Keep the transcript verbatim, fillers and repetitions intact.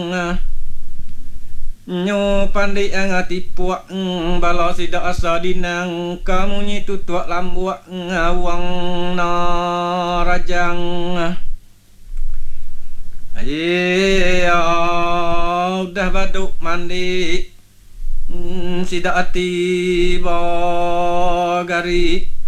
Nyo pandai angati puak bala sida asa dinang kamu nyi tutuak lambuak ngawang na rajang iya udah baduk mandi sida ati bagari